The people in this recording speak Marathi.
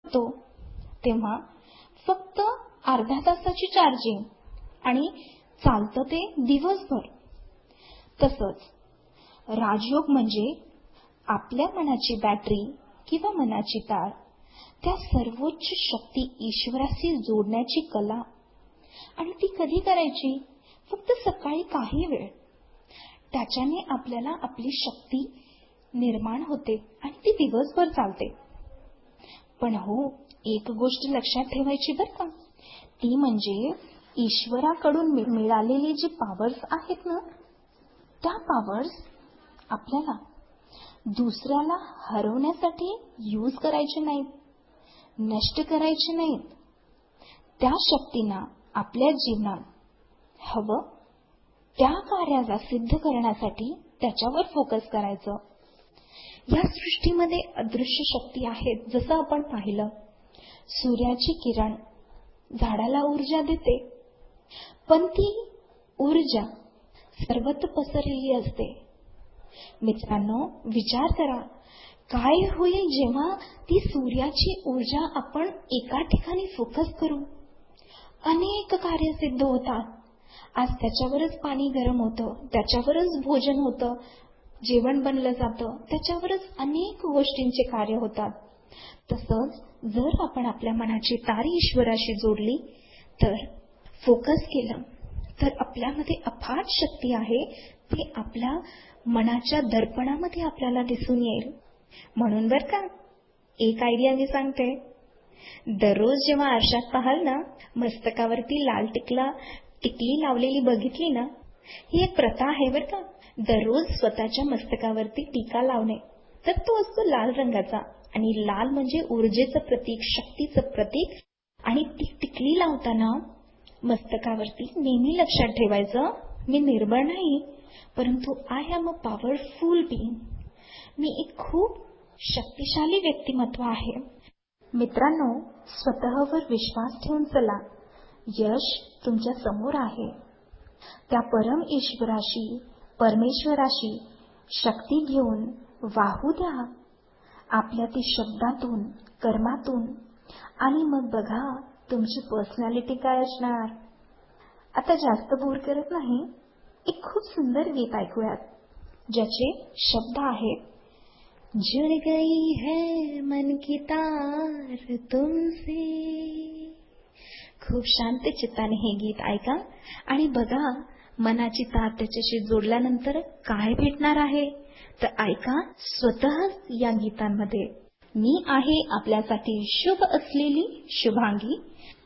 लागतो तेव्हा फक्त अर्ध्या तासाची चार्जिंग आणि चालतं ते दिवसभर. तसंच राजयोग म्हणजे आपल्या मनाची बॅटरी किंवा मनाची तार त्या सर्वोच्च शक्ती ईश्वराशी जोडण्याची कला. आणि ती कधी करायची? फक्त सकाळी काही वेळ. त्याच्याने आपल्याला आपली शक्ती निर्माण होते आणि ती दिवसभर चालते. पण हो, एक गोष्ट लक्षात ठेवायची बरं का, ती म्हणजे ईश्वराकडून मिळालेली जी पॉवर्स आहेत ना, त्या पॉवर्स आपल्याला दुसऱ्याला हरवण्यासाठी यूज करायचे नाहीत, नष्ट करायचे नाहीत. त्या शक्तींना आपल्या जीवनात हवं त्या कार्याला सिद्ध करण्यासाठी त्याच्यावर फोकस करायचं. या सृष्टीमध्ये अदृश्य शक्ती आहेत. जसं आपण पाहिलं, सूर्याची किरण झाडाला ऊर्जा देते, पण ती ऊर्जा सर्वत्र पसरलेली असते. मित्रांनो, विचार करा, काय होईल जेव्हा ती सूर्याची ऊर्जा आपण एका ठिकाणी फोकस करू. अनेक कार्य सिद्ध होतात. आज त्याच्यावरच पाणी गरम होतं, त्याच्यावरच भोजन होतं, जेवण बनलं जातं, त्याच्यावरच अनेक गोष्टींचे कार्य होतात. तसंच जर आपण आपल्या मनाची तार ईश्वराशी जोडली, तर फोकस केलं, तर आपल्यामध्ये अफाट शक्ती आहे. ते आपल्या मनाच्या दर्पणामध्ये आपल्याला दिसून येईल. म्हणून बरं का, एक आयडिया मी सांगते. दररोज जेव्हा आरशात पाहाल ना, मस्तकावरती लाल टिकली लावलेली बघितली ना, ही एक प्रथा आहे बरं का. दररोज स्वतःच्या मस्तकावरती टिका लावणे. तर तो असतो लाल रंगाचा, आणि लाल म्हणजे ऊर्जेचं प्रतीक, शक्तीचं प्रतीक. आणि ती टिकली लावताना मस्तकावरती नेहमी लक्षात ठेवायचं, मी निर्बळ नाही, परंतु I am a powerful being. मी एक खूप शक्तिशाली व्यक्तिमत्व आहे. मित्रांनो, स्वतःवर विश्वास ठेवून चला. यश तुमच्या समोर आहे. त्या परम ईश्वराशी, परमेश्वराशी शक्ती घेऊन वाहू द्या आपल्या ती शब्दातून, कर्मातून, आणि मग बघा तुमची पर्सनॅलिटी काय असणार. आता जास्त बोर करत नाही, एक खूप सुंदर गीत ऐकूयात, ज्याचे शब्द आहेत, जुड़ गई है मन की तार तुमसे. खूप शांत चित्ताने हे गीत ऐका आणि बघा मनाची तार त्याच्याशी जोडल्यानंतर काय भेटणार आहे. तर ऐका स्वतःच या गीतांमध्ये. मी आहे आपल्यासाठी शुभ असलेली शुभांगी,